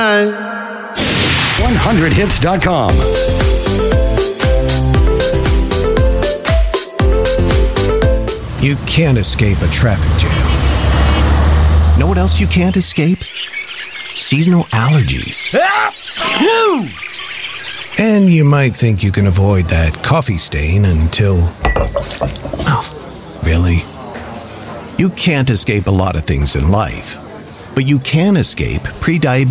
100hits.com. You can't escape a traffic jam. Know what else you can't escape? Seasonal allergies. And you might think you can avoid that coffee stain until... Oh, really? You can't escape a lot of things in life, but you can escape pre-diabetes.